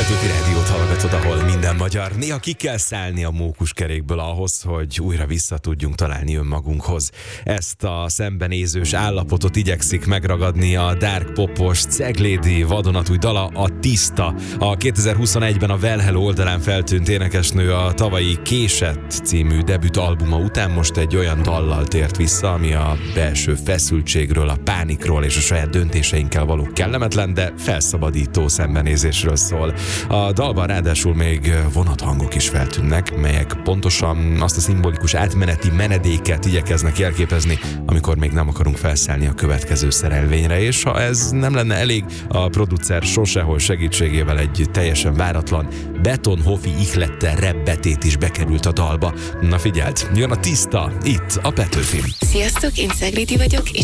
Petőfi Rádiót hallgatod, ahol minden magyar. Néha ki kell szállni a mókuskerékből ahhoz, hogy újra vissza tudjunk találni önmagunkhoz. Ezt a szembenézős állapotot igyekszik megragadni a dark popos Ceglédi vadonatúj dala, a Tiszta. A 2021-ben a Well Hello oldalán feltűnt énekesnő a tavalyi Késett című debüt albuma után most egy olyan dallal tért vissza, ami a belső feszültségről, a pánikról és a saját döntéseinkkel való kellemetlen, de felszabadító szembenézésről szól. A dalban ráadásul még vonathangok is feltűnnek, melyek pontosan azt a szimbolikus átmeneti menedéket igyekeznek jelképezni, amikor még nem akarunk felszállni a következő szerelvényre, és ha ez nem lenne elég, a producer sosehol segítségével egy teljesen váratlan betonhofi ihlettel rebbetét is bekerült a dalba. Na figyeld, jön a Tiszta, itt a Petőfin. Sziasztok, én Ceglédi vagyok, és